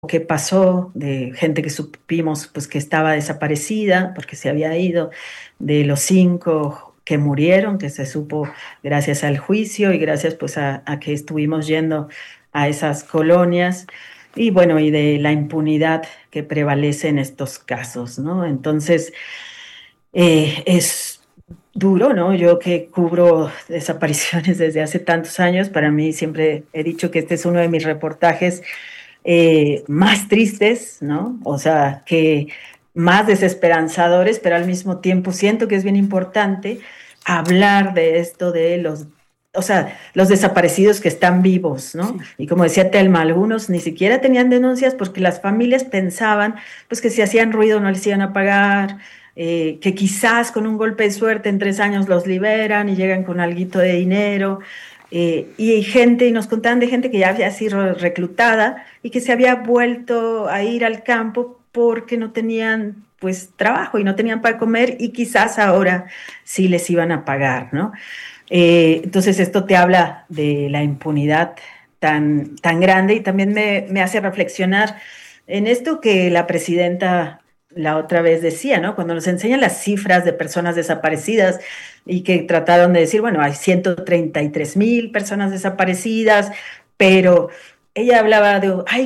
qué pasó, de gente que supimos pues que estaba desaparecida porque se había ido, de los 5 que murieron, que se supo gracias al juicio y gracias pues a que estuvimos yendo a esas colonias y bueno, y de la impunidad que prevalece en estos casos, ¿no? Entonces, es duro, ¿no? Yo que cubro desapariciones desde hace tantos años, para mí siempre he dicho que este es uno de mis reportajes más tristes, ¿no? O sea, que más desesperanzadores, pero al mismo tiempo siento que es bien importante hablar de esto de los, o sea, los desaparecidos que están vivos, ¿no? Sí, Y como decía Telma, algunos ni siquiera tenían denuncias porque las familias pensaban, pues que si hacían ruido no les iban a pagar, que quizás con un golpe de suerte en 3 años los liberan y llegan con alguito de dinero. Y hay gente, y nos contaban de gente que ya había sido reclutada y que se había vuelto a ir al campo porque no tenían pues trabajo y no tenían para comer y quizás ahora sí les iban a pagar, ¿no? Entonces esto te habla de la impunidad tan grande y también me hace reflexionar en esto que la presidenta la otra vez decía, ¿no? Cuando nos enseñan las cifras de personas desaparecidas y que trataron de decir, bueno, hay 133,000 personas desaparecidas, pero ella hablaba de, hay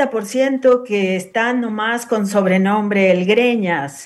40% que están nomás con sobrenombre, el Greñas,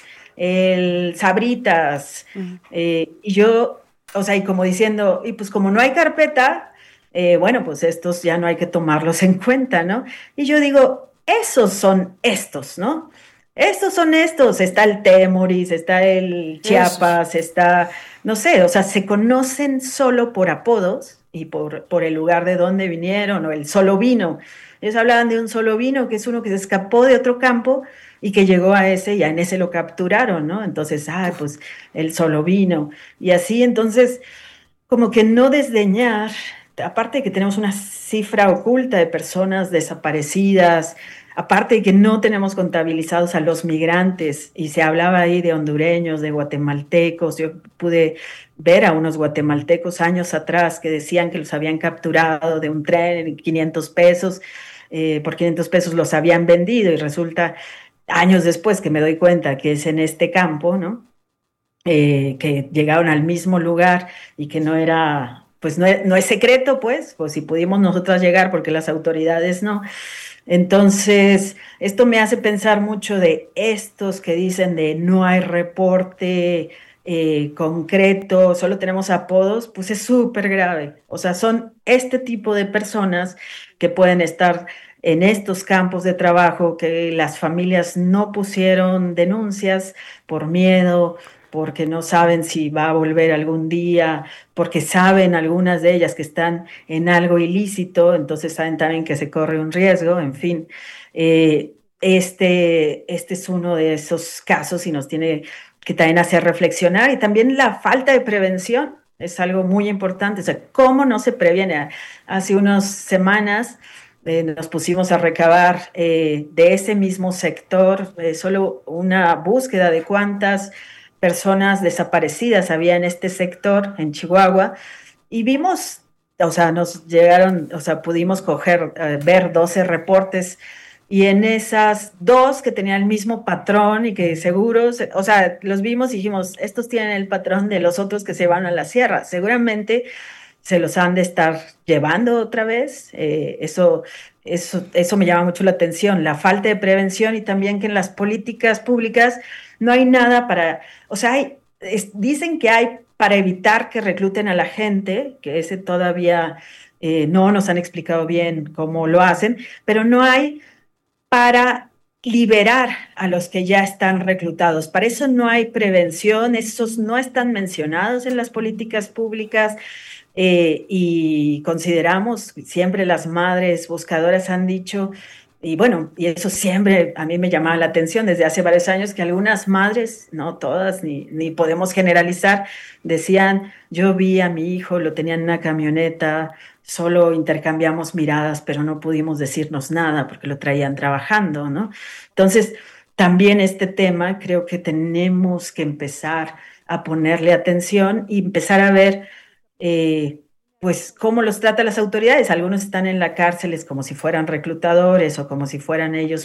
el Sabritas, ujú, y yo, o sea, y como diciendo, y pues como no hay carpeta, bueno, pues estos ya no hay que tomarlos en cuenta, ¿no? Y yo digo, esos son estos, ¿no? Estos son estos, está el Temoris, está el esos. Chiapas, está, no sé, o sea, se conocen solo por apodos y por el lugar de donde vinieron, o el solo vino. Ellos hablaban de un solo vino, que es uno que se escapó de otro campo y que llegó a ese y en ese lo capturaron, ¿no? Entonces, pues el solo vino. Y así, entonces, como que no desdeñar, aparte de que tenemos una cifra oculta de personas desaparecidas, aparte de que no tenemos contabilizados a los migrantes, y se hablaba ahí de hondureños, de guatemaltecos, yo pude ver a unos guatemaltecos años atrás que decían que los habían capturado de un tren en 500 pesos, por 500 pesos los habían vendido y resulta años después que me doy cuenta que es en este campo, ¿no? Que llegaron al mismo lugar y que no era, pues no es secreto, pues si pudimos nosotras llegar porque las autoridades no. Entonces, esto me hace pensar mucho de estos que dicen de no hay reporte concreto, solo tenemos apodos, pues es súper grave. O sea, son este tipo de personas que pueden estar en estos campos de trabajo, que las familias no pusieron denuncias por miedo, porque no saben si va a volver algún día, porque saben algunas de ellas que están en algo ilícito, entonces saben también que se corre un riesgo, en fin. Este es uno de esos casos y nos tiene que también hacer reflexionar y también la falta de prevención es algo muy importante, o sea, cómo no se previene. Hace unas semanas nos pusimos a recabar de ese mismo sector solo una búsqueda de cuántas personas desaparecidas había en este sector, en Chihuahua, y vimos, o sea, nos llegaron, o sea, pudimos ver 12 reportes y en esas dos que tenían el mismo patrón y que seguros, o sea, los vimos y dijimos, estos tienen el patrón de los otros que se van a la sierra. Seguramente se los han de estar llevando otra vez. Eso me llama mucho la atención, la falta de prevención y también que en las políticas públicas no hay nada para, o sea, dicen que hay para evitar que recluten a la gente, que ese todavía no nos han explicado bien cómo lo hacen, pero no hay para liberar a los que ya están reclutados. Para eso no hay prevención, esos no están mencionados en las políticas públicas y consideramos, siempre las madres buscadoras han dicho, y bueno, y eso siempre a mí me llamaba la atención desde hace varios años, que algunas madres, no todas, ni podemos generalizar, decían, yo vi a mi hijo, lo tenía en una camioneta, solo intercambiamos miradas, pero no pudimos decirnos nada porque lo traían trabajando, ¿no? Entonces, también este tema creo que tenemos que empezar a ponerle atención y empezar a ver pues cómo los tratan las autoridades. Algunos están en la cárcel es como si fueran reclutadores o como si fueran ellos